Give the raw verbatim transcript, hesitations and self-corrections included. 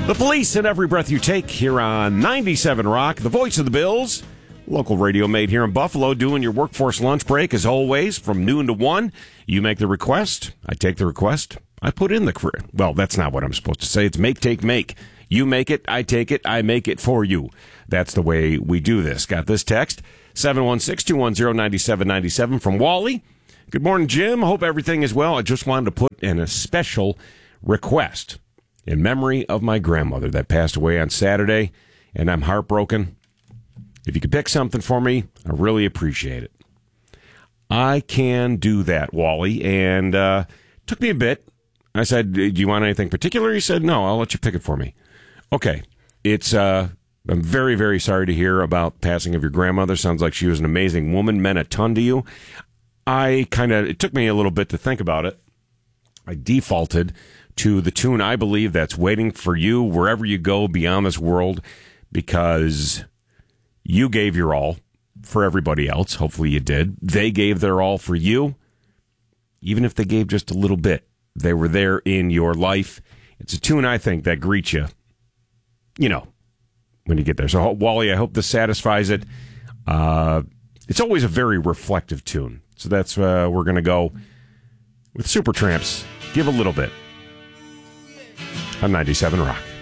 The Police and Every Breath You Take here on ninety-seven Rock, the voice of the Bills. Local radio made here in Buffalo, doing your workforce lunch break as always from noon to one. You make the request. I take the request. I put in the career. Well, that's not what I'm supposed to say. It's make, take, make. You make it. I take it. I make it for you. That's the way we do this. Got this text, seven one six, two one zero, nine seven nine seven from Wally. Good morning, Jim. Hope everything is well. I just wanted to put in a special request in memory of my grandmother that passed away on Saturday, and I'm heartbroken. If you could pick something for me, I really appreciate it. I can do that, Wally, and uh, it took me a bit. I said, do you want anything particular? He said, no, I'll let you pick it for me. Okay, it's. Uh, I'm very, very sorry to hear about the passing of your grandmother. Sounds like she was an amazing woman, meant a ton to you. I kind of, it took me a little bit to think about it. I defaulted to the tune I believe that's waiting for you wherever you go beyond this world, because you gave your all for everybody else. Hopefully you did. They gave their all for you. Even if they gave just a little bit, they were there in your life. It's a tune, I think, that greets you, you know, when you get there. So, Wally, I hope this satisfies it. Uh, it's always a very reflective tune. So that's uh, we're going to go with Supertramps. Give a little bit. On ninety-seven Rock.